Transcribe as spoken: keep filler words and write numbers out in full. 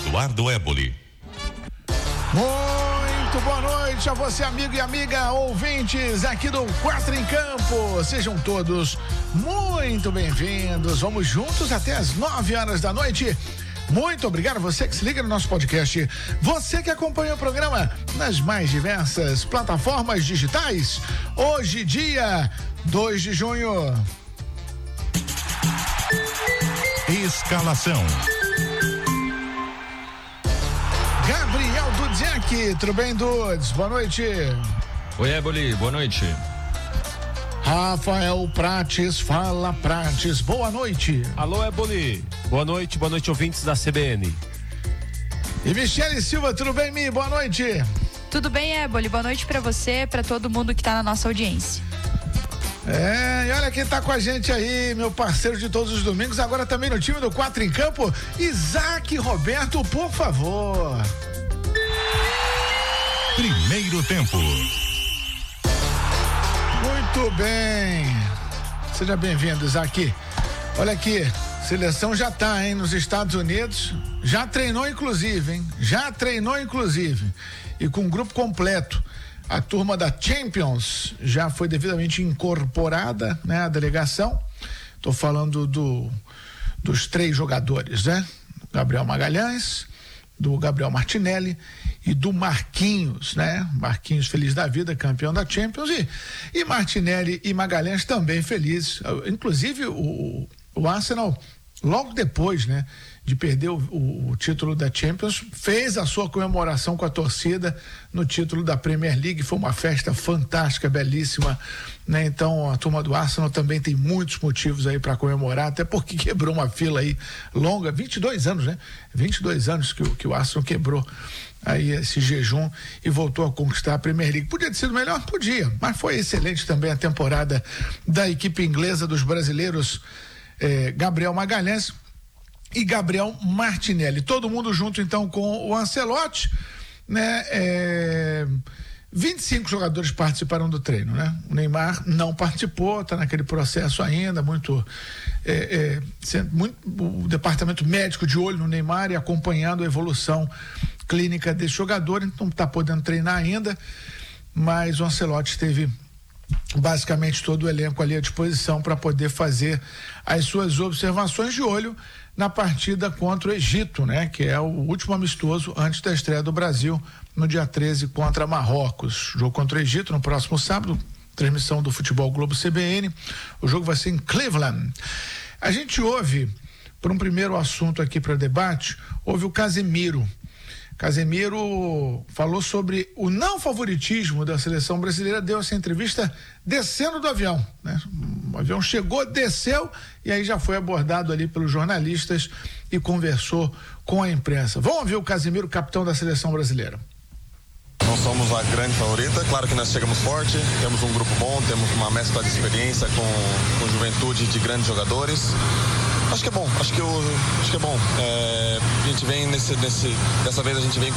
Eduardo Éboli. Muito boa noite a você, amigo e amiga, ouvintes aqui do Quatro em Campo. Sejam todos muito bem-vindos. Vamos juntos até as nove horas da noite. Muito obrigado a você que se liga no nosso podcast. Você que acompanha o programa nas mais diversas plataformas digitais. Hoje, dia dois de junho. Escalação. Gabriel Dudziak, tudo bem, Dudes? Boa noite. Oi, Éboli, boa noite. Rafael Prates, fala Prates, boa noite. Alô, Éboli, boa noite, boa noite, ouvintes da C B N. E Michele Silva, tudo bem, Mi? Boa noite. Tudo bem, Éboli, boa noite pra você, pra todo mundo que tá na nossa audiência. É, e olha quem tá com a gente aí, meu parceiro de todos os domingos, agora também no time do Quatro em Campo, Isaac Roberto, por favor. Primeiro tempo. Muito bem. Seja bem-vindo, Isaac. Olha aqui, seleção já tá, hein, nos Estados Unidos, já treinou inclusive, hein, já treinou inclusive, e com um grupo completo. A turma da Champions já foi devidamente incorporada, né, à delegação. Tô falando do, dos três jogadores, né? Gabriel Magalhães, do Gabriel Martinelli e do Marquinhos, né? Marquinhos feliz da vida, campeão da Champions, e, e Martinelli e Magalhães também felizes. Inclusive o, o Arsenal, logo depois, né, de perder o, o, o título da Champions, fez a sua comemoração com a torcida no título da Premier League. Foi uma festa fantástica, belíssima, né? Então a turma do Arsenal também tem muitos motivos aí para comemorar, até porque quebrou uma fila aí longa, vinte e dois anos, né? vinte e dois anos que o, que o Arsenal quebrou aí esse jejum e voltou a conquistar a Premier League. Podia ter sido melhor? Podia, mas foi excelente também a temporada da equipe inglesa dos brasileiros eh, Gabriel Magalhães e Gabriel Martinelli. Todo mundo junto então com o Ancelotti, né? É, vinte e cinco jogadores participaram do treino, né? O Neymar não participou, está naquele processo ainda, muito, é, é, muito o departamento médico de olho no Neymar e acompanhando a evolução clínica desse jogador, então não está podendo treinar ainda, mas o Ancelotti teve basicamente todo o elenco ali à disposição para poder fazer as suas observações de olho na partida contra o Egito, né? Que é o último amistoso antes da estreia do Brasil no dia treze contra Marrocos. Jogo contra o Egito no próximo sábado, transmissão do Futebol Globo C B N. O jogo vai ser em Cleveland. A gente ouve, por um primeiro assunto aqui para debate, ouve o Casemiro. Casemiro falou sobre o não favoritismo da seleção brasileira, deu essa entrevista descendo do avião, né? O avião chegou, desceu e aí já foi abordado ali pelos jornalistas e conversou com a imprensa. Vamos ver o Casemiro, capitão da seleção brasileira. Não somos a grande favorita, claro que nós chegamos forte, temos um grupo bom, temos uma mescla de experiência com, com juventude de grandes jogadores. Acho que é bom, acho que, eu, acho que é bom. É, a gente vem nesse, nesse, dessa vez a gente vem